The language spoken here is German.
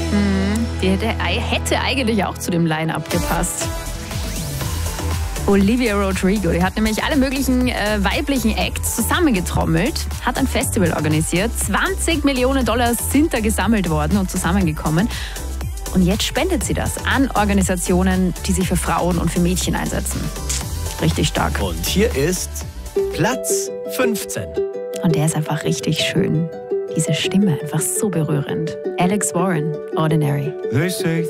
Der hätte eigentlich auch zu dem Line-Up gepasst. Olivia Rodrigo, die hat nämlich alle möglichen weiblichen Acts zusammengetrommelt, hat ein Festival organisiert. 20 Millionen Dollar sind da gesammelt worden und zusammengekommen. Und jetzt spendet sie das an Organisationen, die sich für Frauen und für Mädchen einsetzen. Richtig stark. Und hier ist Platz 15. Und der ist einfach richtig schön. Diese Stimme, einfach so berührend. Alex Warren, Ordinary. They say